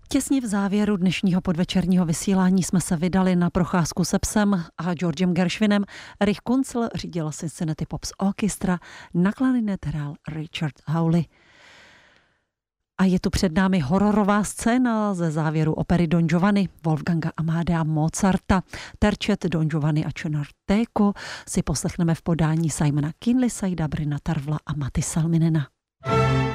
Těsně v závěru dnešního podvečerního vysílání jsme se vydali na procházku se psem a Georgem Gershwinem. Erich Kunzl řídil Cincinnati Pops Orchestra, na klarinet hrál Richard Hawley. A je tu před námi hororová scéna ze závěru opery Don Giovanni Wolfganga Amadea Mozarta. Terčet Don Giovanni a Čenartéko si poslechneme v podání Simona Kinleysa, Brina Tarvla a Matti Salminena.